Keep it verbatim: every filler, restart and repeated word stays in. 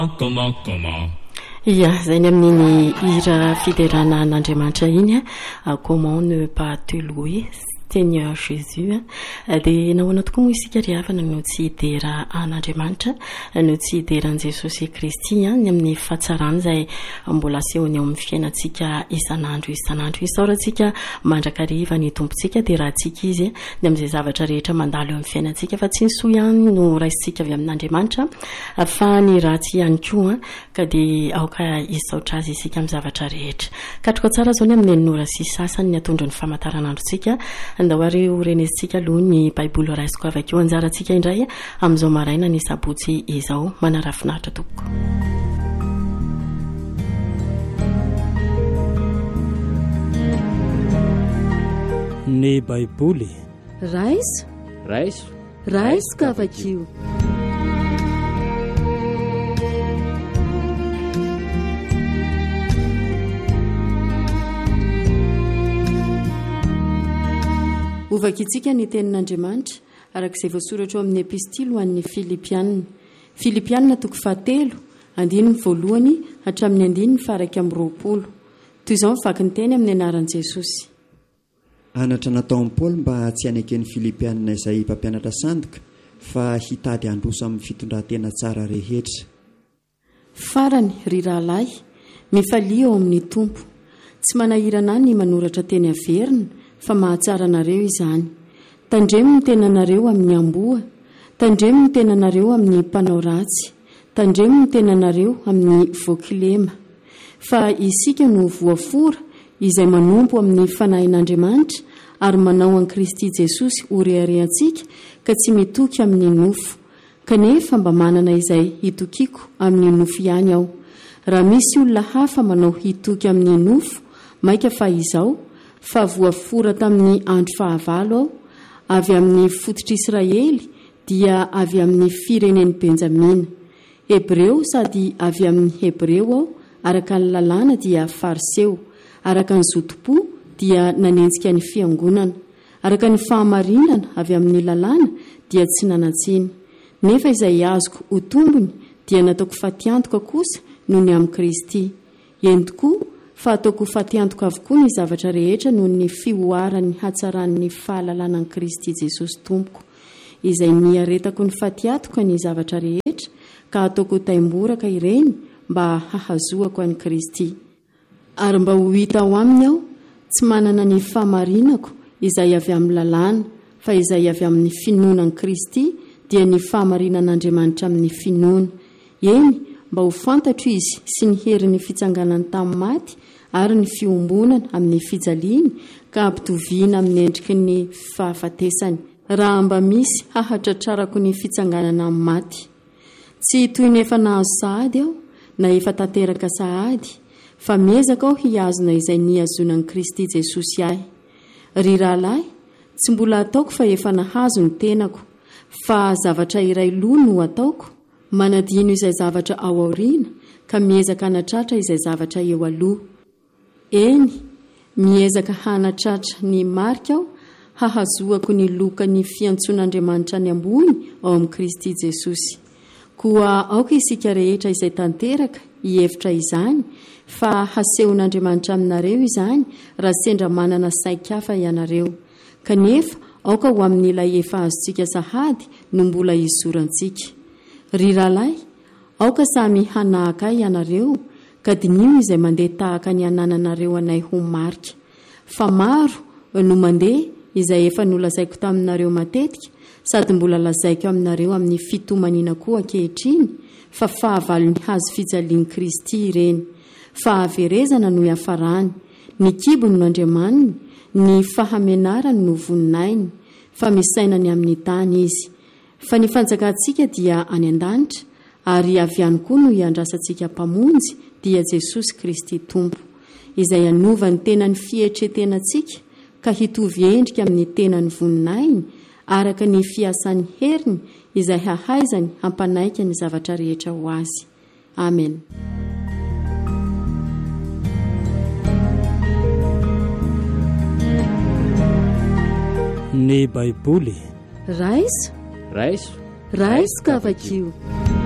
Comment, comment? Ia, zay ny amin'iny hira fiderana an'Andriamanitra iny a, comment ne pas te louer Seigneur Jésus. Dia nahoana tokoa moa isika riavana no tsy hidera an'Andriamanitra, no tsy hidera an' Jesosy Kristy ny amin'ny fahatsarany izay mbola asehony ao amin'ny fiainantsika isan'andro isan'andro. Isaorantsika mandrakariva ny tompontsika dia rahantsika izy ny amin'izay zavatra rehetra mandalo eo amin'ny fiainantsika, fa tsy ny soa ihany no raisitsika avy amin'Andriamanitra, fa ny ratsy ihany koa ka dia aoka isaotra azy isika amin'ny zavatra rehetra. Katroka tsara zao ny amin'ny nora sy sasany ny atondro ny famantaranandrontsika. Andao areo renesitsika aloha ny baiboly raisiko avy akeo anjarantsika indray amin'izao maraina ny sabotsy izao. Manarafinaritra tompoko. Ny baiboly raiso raiso raisiko avy akeo. Ovakitsika ny tenin'Andriamanitra arak'izay voasoratra eo amin'ny epistily ho an'ny Filipianina. Filipianina toko fahatelo andininy voalohany hatramin'ny andininy faraka amin'ny roapolo. Toy izao mivaky ny teny amin'ny anaran'i Jesosy. Anatra nataon'i Paoly mba tsy haneken'ny Filipianina izay mpampianatra sandoka, fa hitady handroso amin'ny fitondran-tena tsara rehetra. Farany ry rahalahy, mifalia eo amin'ny tompo. Tsy manahirana ny manoratra teny averina, fa mahatsara anareo izany. Tandremo ny tenanareo amin'ny amboa, tandremo ny tenanareo amin'ny mpanao ratsy, tandremo ny tenanareo amin'ny voakilema. Fa isika no voafora izay manompo amin'ny fanahin'Andriamanitra ary manao an Kristy Jesosy oreharehantsika ka tsy mitoky amin'ny nofo. Kanefa mba manana izay hitokiko amin'ny nofo ihany aho. Raha misy olona hafa manao hitoky amin'ny nofo, maika fa izao, fa voafora tamin'ny andro fahavalo aho, avy amin'ny fototr'Israely dia avy amin'ny firenen'ny Benjamina. Hebreo sady avy amin'ny Hebreo aho, araka ny lalàna dia fariseo, araka ny zotopo dia nanenjika ny fiangonana, araka ny fahamarinana avy amin'ny lalàna dia tsy nanatsiny. Nefa izay azoko ho tombony dia nataoko fatiantoka kosa noho ny amin'ny Kristy. Eny tokoa fa ataoko fatiantoka avokoa ny zavatra rehetra noho ny fioaran'ny hatsaran'ny fahalalana an'i Kristy Jesosy tompoko, izay niaretako ny fatiantoka ny zavatra rehetra ka ataoko taimboraka ireny mba hahazoako an'i Kristy. Ary mba ho hita ao aminy aho tsy manana ny fahamarinako izay avy amin'ny lalàna, fa izay avy amin'ny finoana an'i Kristy dia ny fahamarinan'Andriamanitra amin'ny finoana. Eny mba ho fantatro izy sy ny herin'ny fitsanganany tamin'ny maty ary ny fiombonana amin'ny fijaliany ka ampitoviana amin'ny endriky ny fahafatesany, raha mba misy hahatratrarako ny fitsanganana amin'ny maty. Tsy toy ny efa nahazo sahady aho na efa tanteraka sahady, fa miezaka aho hiazona izay niazona an'i Kristy Jesosy ahy. Ry rahalahy, tsy mbola ataoko fa efa nahazo ny tenako, fa zavatra iray loha no ataoko, manadino izay zavatra ao aoriana ka miezaka hanatratra izay zavatra eo aloha. Eny, miezaka hanatratra ny marika aho, hahazoako ny loka ny fiantson'Andriamanitra ny ambony ao amin'ny Kristy Jesosy. Koa aoka isika rehetra izay tanteraka hihevitra izany, fa hasehon'Andriamanitra aminareo izany raha sendra manana saikafa ianareo. Kanefa aoka ho amin'ilay efa azontsika sahady no mbola izorantsika. Ry rahalahy, aoka samy hanahaka ahy ianareo, ka dinio izay mandeha tahaka ny anananareo anay ho marika. Fa maro no mandeha izay efa nolazaiko taminareo matetika, sady mbola lazaiko aminareo amin'ny fitomaniana koa ankehitriny, fa fahavalony hazo fijalian'i Kristy ireny. Fa averezana no iafarany, ny kibony no andriamaniny, ny fahamenarany no voninainy, fa misainany amin'ny tany izy. Fa ny fanjakantsika dia any an-danitra, ary avy ihany koa no iandrasantsika mpamonjy dia Jesosy Kristy tompo, izay anova ny tenany fietretenantsika ka hitovy endrika amin'ny tenany voninainy, araka ny fiasan'ny heriny izay hahaizany hampanaika ny zavatra rehetra ho azy. Amen. Ny baiboly raiso raiso raisiko avy akeo.